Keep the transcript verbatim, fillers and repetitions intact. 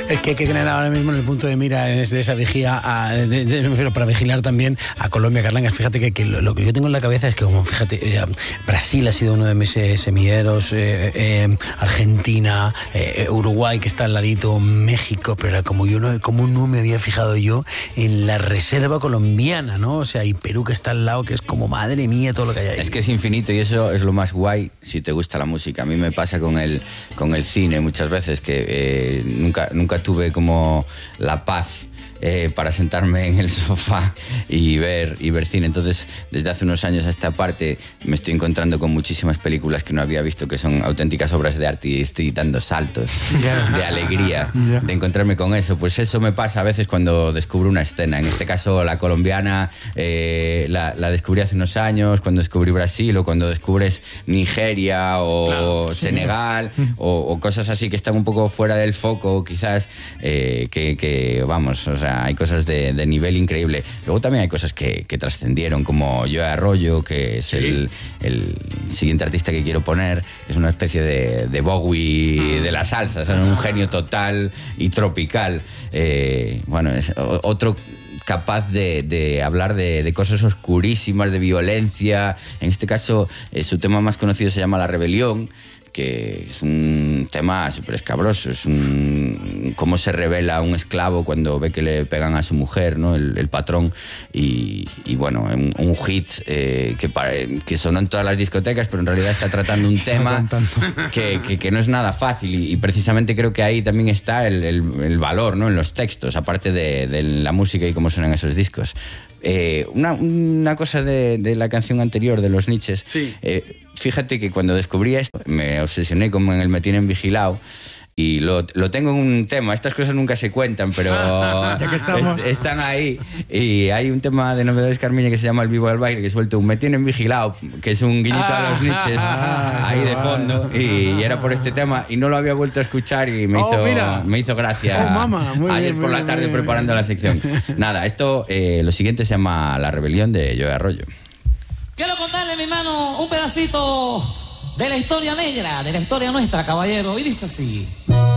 Es que hay que tener ahora mismo en el punto de mira de esa vigía, a, de, de, de, para vigilar también a Colombia, Carlangas. Fíjate que, que lo, lo que yo tengo en la cabeza es que, como fíjate, eh, Brasil ha sido uno de mis eh, semilleros, eh, eh, Argentina, eh, Uruguay, que está al ladito, México, pero era como yo no, como no me había fijado yo en la reserva colombiana, ¿no? O sea, y Perú, que está al lado, que es como, madre mía, todo lo que hay ahí. Es que es infinito y eso es lo más guay si te gusta la música. A mí me pasa con el, con el cine muchas veces que eh, nunca, nunca tuve como la paz eh, para sentarme en el sofá y ver, y ver cine. Entonces, desde hace unos años a esta parte me estoy encontrando con muchísimas películas que no había visto, que son auténticas obras de arte, y estoy dando saltos yeah. de alegría yeah. de encontrarme con eso. Pues eso me pasa a veces cuando descubro una escena. En este caso, la colombiana eh, la, la descubrí hace unos años, cuando descubrí Brasil, o cuando descubres Nigeria o claro. Senegal o, o cosas así que están un poco fuera del foco, quizás, eh, que, que vamos, o sea, hay cosas de, de nivel increíble. Luego también hay cosas que, que trascendieron, como Joe Arroyo, que es sí. el, el siguiente artista que quiero poner. Es una especie de, de Bowie de la salsa, es un genio total y tropical. Eh, bueno, es otro capaz de, de hablar de, de cosas oscurísimas, de violencia. En este caso, eh, su tema más conocido se llama La Rebelión, que es un tema súper escabroso. Es un cómo se revela un esclavo cuando ve que le pegan a su mujer, ¿no? el, el patrón, y, y bueno, un, un hit eh, que, que sonó en todas las discotecas, pero en realidad está tratando un tema que, que, que no es nada fácil, y, y precisamente creo que ahí también está el, el, el valor, ¿no? En los textos, aparte de, de la música y cómo suenan esos discos. Eh, una, una cosa de, de la canción anterior de los Niches, sí. eh, fíjate que cuando descubrí esto me obsesioné como en el Me Tienen Vigilado, y lo, lo tengo en un tema. Estas cosas nunca se cuentan, pero ya que estamos. est están ahí. Y hay un tema de Novedades Carmiña que se llama El Vivo al Baile, que suelto un Me Tienen Vigilado, que es un guiñito ah, a los Niches ah, ahí de fondo, y, y era por este tema, y no lo había vuelto a escuchar, y me, oh, hizo, me hizo gracia oh, mama. Muy ayer bien, por muy la tarde bien, preparando bien. la sección. Nada, esto, eh, lo siguiente se llama La Rebelión, de Joe Arroyo. Quiero contarle, mi hermano, un pedacito de la historia negra, de la historia nuestra, caballero, y dice así.